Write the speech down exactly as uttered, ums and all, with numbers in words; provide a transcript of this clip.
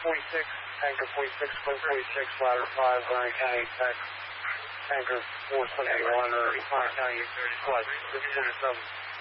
forty-six, Anchor forty-six, Code forty-six, Ladder five, Vernon County, text, Anchor four seven one, or Clark County, flight six two seven.